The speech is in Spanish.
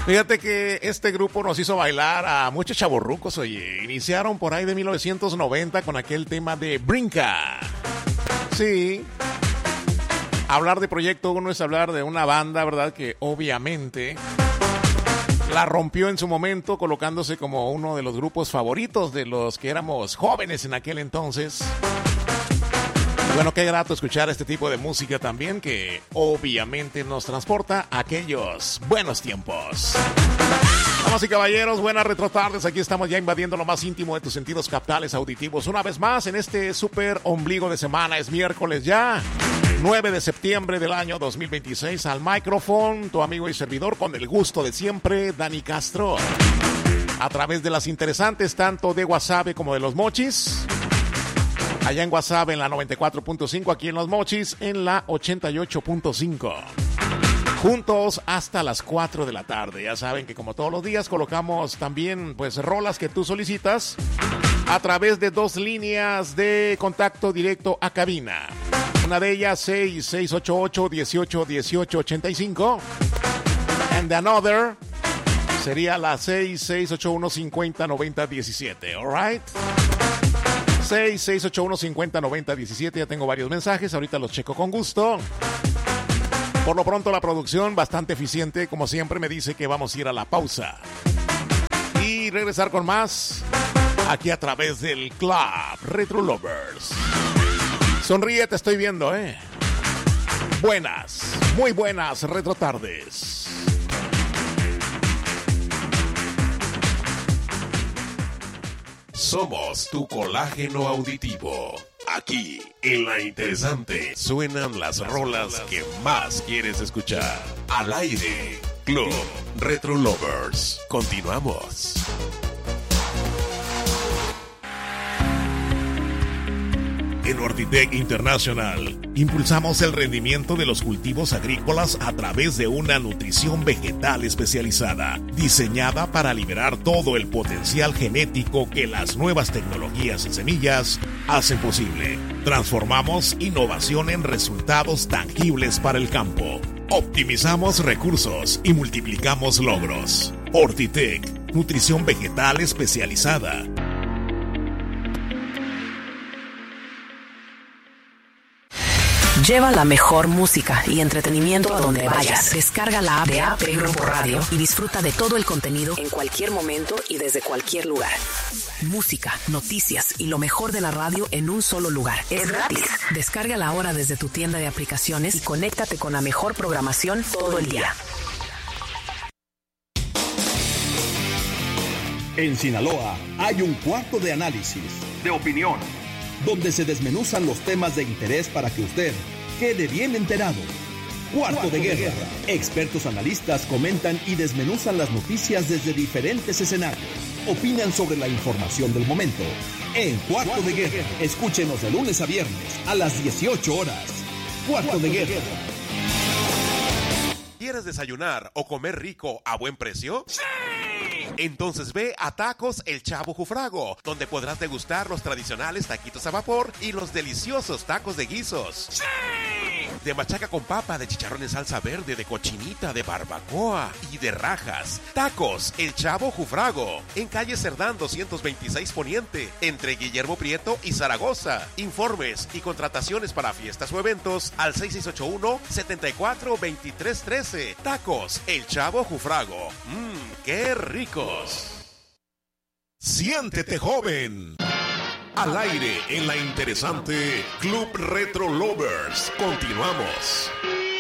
Fíjate que este grupo nos hizo bailar a muchos chavorrucos, oye. Iniciaron por ahí de 1990 con aquel tema de Brinca. Sí. Hablar de Proyecto 1 es hablar de una banda, ¿verdad? Que obviamente la rompió en su momento, colocándose como uno de los grupos favoritos de los que éramos jóvenes en aquel entonces. Bueno, qué grato escuchar este tipo de música también, que obviamente nos transporta a aquellos buenos tiempos. Damas y caballeros, buenas retrotardes. Aquí estamos ya invadiendo lo más íntimo de tus sentidos captales auditivos. Una vez más en este súper ombligo de semana. Es miércoles ya, 9 de septiembre del año 2026. Al micrófono, tu amigo y servidor con el gusto de siempre, Dani Castro. A través de las interesantes tanto de Guasave como de Los Mochis. Allá en Guasave en la 94.5, aquí en Los Mochis en la 88.5. Juntos hasta las 4 de la tarde. Ya saben que como todos los días colocamos también pues rolas que tú solicitas a través de dos líneas de contacto directo a cabina. Una de ellas 6688-181885 and the another sería la 6681-509017. Alright, 6681-509017. Ya tengo varios mensajes, ahorita los checo con gusto. Por lo pronto la producción bastante eficiente, como siempre me dice que vamos a ir a la pausa y regresar con más aquí a través del Club Retro Lovers. Sonríe, te estoy viendo, Buenas, muy buenas retro tardes. Somos tu colágeno auditivo. Aquí, en La Interesante, suenan las rolas que más quieres escuchar. Al aire, Club Retro Lovers. Continuamos. En Ortitec International, impulsamos el rendimiento de los cultivos agrícolas a través de una nutrición vegetal especializada, diseñada para liberar todo el potencial genético que las nuevas tecnologías en semillas hacen posible. Transformamos innovación en resultados tangibles para el campo. Optimizamos recursos y multiplicamos logros. Ortitec, nutrición vegetal especializada. Lleva la mejor música y entretenimiento a donde vayas. Descarga la app de AP Grupo Radio y disfruta de todo el contenido en cualquier momento y desde cualquier lugar. Música, noticias y lo mejor de la radio en un solo lugar. Es gratis. Descárgala ahora desde tu tienda de aplicaciones y conéctate con la mejor programación todo el día. En Sinaloa hay un cuarto de análisis, de opinión, donde se desmenuzan los temas de interés para que usted quede bien enterado. Cuarto de Guerra. Expertos analistas comentan y desmenuzan las noticias desde diferentes escenarios. Opinan sobre la información del momento. En Cuarto de Guerra, escúchenos de lunes a viernes a las 18 horas. Cuarto de Guerra. ¿Quieres desayunar o comer rico a buen precio? ¡Sí! Entonces ve a Tacos El Chavo Jufrago, donde podrás degustar los tradicionales taquitos a vapor y los deliciosos tacos de guisos. ¡Sí! De machaca con papa, de chicharrón en salsa verde, de cochinita, de barbacoa y de rajas. Tacos El Chavo Jufrago, en calle Cerdán 226 Poniente, entre Guillermo Prieto y Zaragoza. Informes y contrataciones para fiestas o eventos al 6681-742313. Tacos El Chavo Jufrago. ¡Qué ricos! Siéntete joven. Al aire en la interesante Club Retro Lovers. Continuamos.